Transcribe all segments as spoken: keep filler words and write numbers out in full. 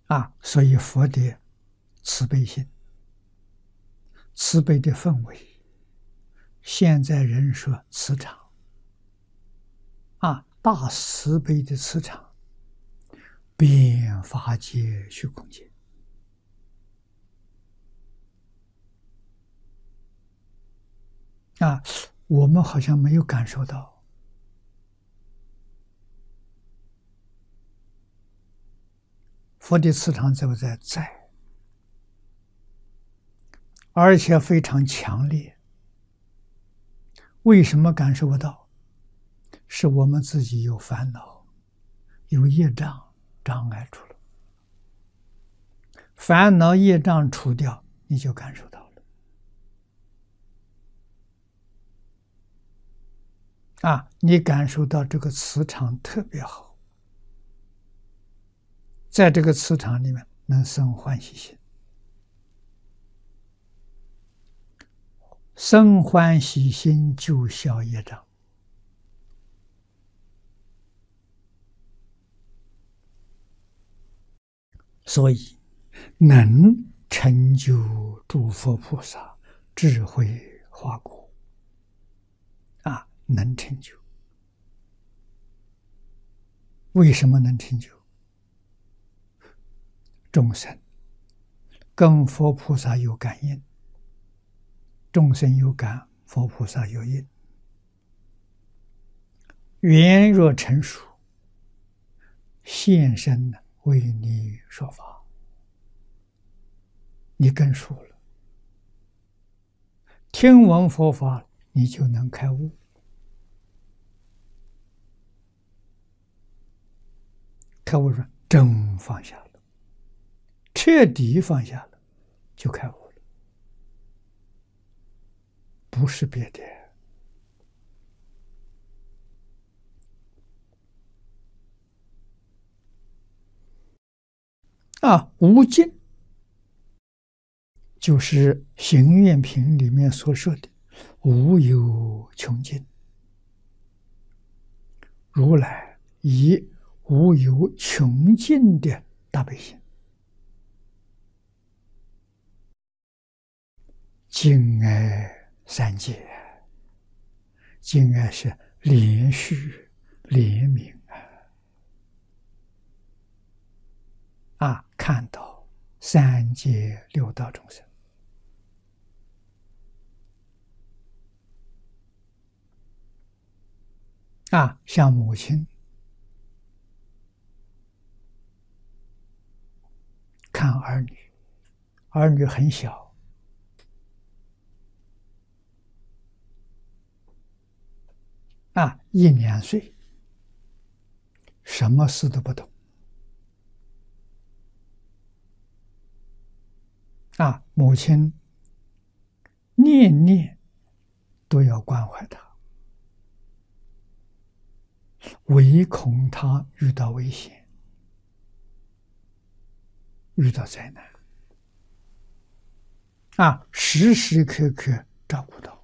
啊，所以佛的慈悲心、慈悲的氛围，现在人说磁场啊，大慈悲的磁场，遍法界虚空界啊，我们好像没有感受到。佛的磁场在不在？在，而且非常强烈。为什么感受不到？是我们自己有烦恼，有业障障碍住了。烦恼业障除掉，你就感受到了。啊，你感受到这个磁场特别好，在这个磁场里面能生欢喜心，生欢喜心就消业障。所以能成就诸佛菩萨智慧华果啊，能成就。为什么能成就？众生跟佛菩萨有感应，众生有感，佛菩萨有应。缘若成熟，现身为你说法，你更熟了，听闻佛法，你就能开悟。开悟说真放下了，彻底放下了，就开悟了，不是别的。啊，无尽就是行愿品里面所说的无有穷尽。如来以无有穷尽的大悲心，敬爱三界，敬爱是连续怜悯啊！啊，看到三界六道众生啊，像母亲看儿女，儿女很小，啊，一两岁，什么事都不懂，啊，母亲念念都要关怀他，唯恐他遇到危险，遇到灾难，啊，时时刻刻照顾到。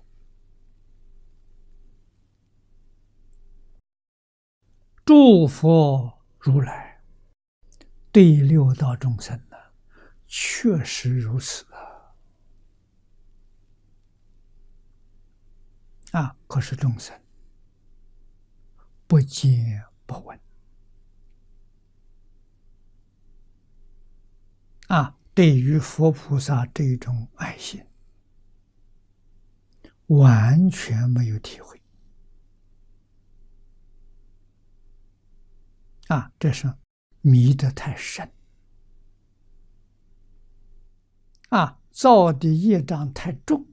诸佛如来对六道众生呢，确实如此啊！啊，可是众生不见不闻啊，对于佛菩萨这种爱心，完全没有体会啊，这是迷得太深啊，造的业障太重，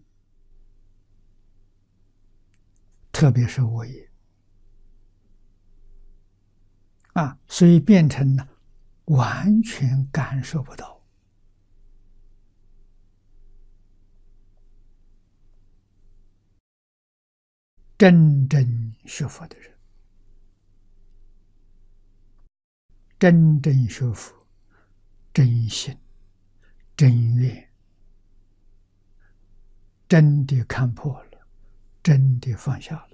特别是我业啊，所以变成了完全感受不到。真正学佛的人，真正学佛，真心、真愿，真的看破了，真的放下了，